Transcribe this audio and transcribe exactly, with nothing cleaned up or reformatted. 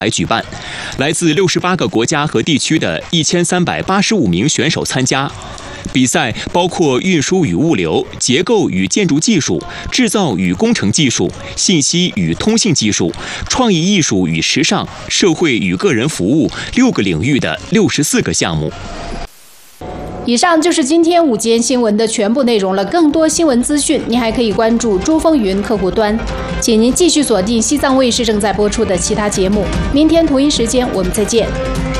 来举办，来自六十八个国家和地区的一千三百八十五名选手参加。比赛包括运输与物流、结构与建筑技术、制造与工程技术、信息与通信技术、创意艺术与时尚、社会与个人服务六个领域的六十四个项目。 以上就是今天午间新闻的全部内容了。更多新闻资讯，您还可以关注珠风云客户端。请您继续锁定西藏卫视正在播出的其他节目。明天同一时间我们再见。